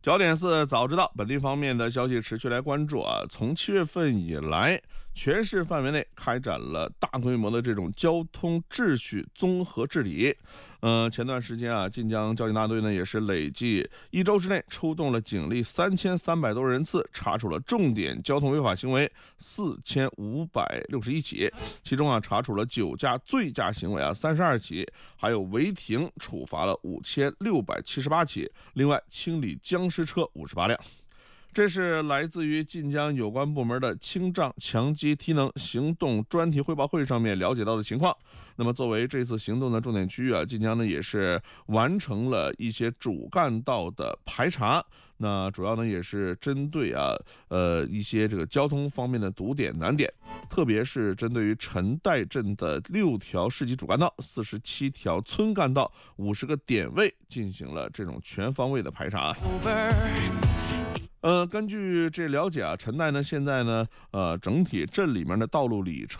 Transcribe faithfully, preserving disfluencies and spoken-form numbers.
焦点四早知道，本地方面的消息持续来关注啊。从七月份以来，全市范围内开展了大规模的这种交通秩序综合治理。呃，前段时间啊，晋江交警大队呢也是累计一周之内出动了警力三千三百多人次，查处了重点交通违法行为四千五百六十一起，其中啊查处了酒驾醉驾行为啊三十二起，还有违停处罚了五千六百七十八起，另外清理僵尸车五十八辆。这是来自于晋江有关部门的清障强击提能行动专题汇报会上面了解到的情况。那么作为这次行动的重点区域啊，晋江呢也是完成了一些主干道的排查，那主要呢也是针对啊呃一些这个交通方面的堵点难点，特别是针对于陈岱镇的六条市级主干道、四十七条村干道、五十个点位进行了这种全方位的排查。呃，根据这了解啊，陈岱呢现在呢，呃，整体镇里面的道路里程